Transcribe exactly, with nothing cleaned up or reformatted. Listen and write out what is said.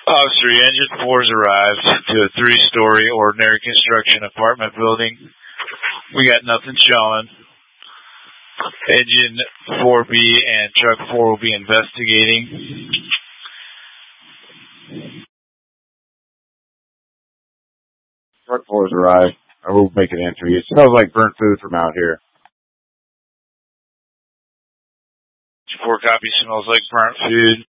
Officer, Engine four has arrived to a three-story ordinary construction apartment building. We got nothing showing. Engine four B and Truck four will be investigating. Truck four has arrived. I will make an entry. It smells like burnt food from out here. four copy, smells like burnt food.